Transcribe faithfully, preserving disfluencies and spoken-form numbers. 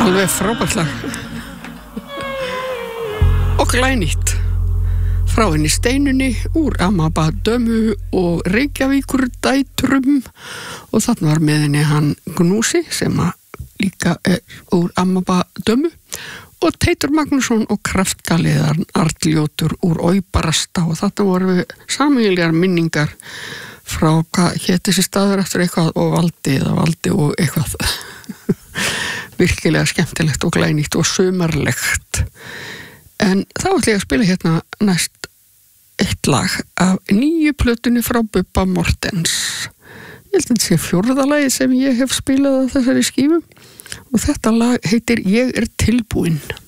Alveg frábært lag. Og glænýtt. Frá henni Steinunni úr Amaba Dömu og Reykjavíkur dætrum og þarna var með henni hann Gnúsi sem að líka er úr Amaba Dömu og Teitur Magnússon og kraftgaliðarn Arnljótur úr Óibarasta og þarna voru við sameiginlegar minningar frá hvað hétt þessi staður eftir eitthvað og valdi eða valdi og eitthvað virkilega skemmtilegt og glænýtt og sumarlegt. En þá ætla ég að spila hérna næst eitt lag af nýju plötunni frá Bubba Mortens. Ég held að þetta sé fjórða lagið sem ég hef spilað á þessari skífu og þetta lag heitir Ég er tilbúinn.